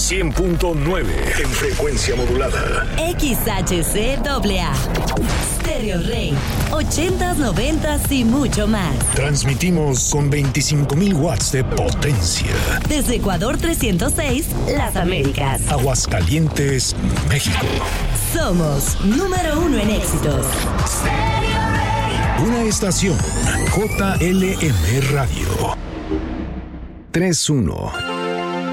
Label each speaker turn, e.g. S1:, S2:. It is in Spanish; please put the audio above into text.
S1: 100.9 en frecuencia modulada.
S2: XHCAA. Stereo Rey. 80s, 90s y mucho más.
S1: Transmitimos con 25,000 watts de potencia.
S2: Desde Ecuador 306, Las Américas.
S1: Aguascalientes, México.
S2: Somos número 1 en éxitos.
S1: Una estación JLM Radio. 31